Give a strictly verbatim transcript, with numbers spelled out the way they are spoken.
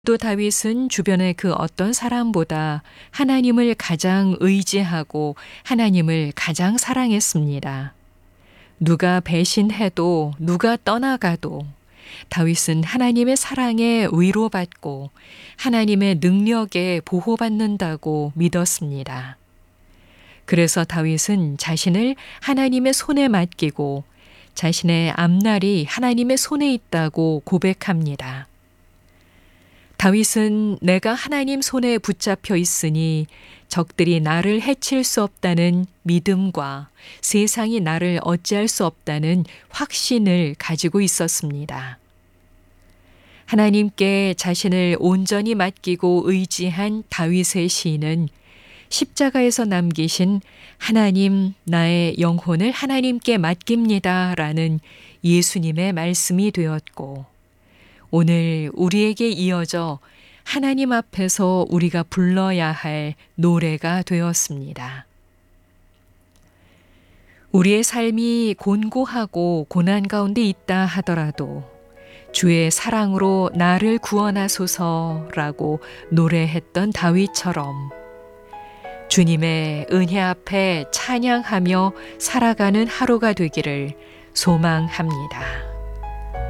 또 다윗은 주변의 그 어떤 사람보다 하나님을 가장 의지하고 하나님을 가장 사랑했습니다. 누가 배신해도 누가 떠나가도 다윗은 하나님의 사랑에 위로받고 하나님의 능력에 보호받는다고 믿었습니다. 그래서 다윗은 자신을 하나님의 손에 맡기고 자신의 앞날이 하나님의 손에 있다고 고백합니다. 다윗은 내가 하나님 손에 붙잡혀 있으니 적들이 나를 해칠 수 없다는 믿음과 세상이 나를 어찌할 수 없다는 확신을 가지고 있었습니다. 하나님께 자신을 온전히 맡기고 의지한 다윗의 시인은 십자가에서 남기신 하나님 나의 영혼을 하나님께 맡깁니다 라는 예수님의 말씀이 되었고, 오늘 우리에게 이어져 하나님 앞에서 우리가 불러야 할 노래가 되었습니다. 우리의 삶이 곤고하고 고난 가운데 있다 하더라도 주의 사랑으로 나를 구원하소서라고 노래했던 다윗처럼 주님의 은혜 앞에 찬양하며 살아가는 하루가 되기를 소망합니다.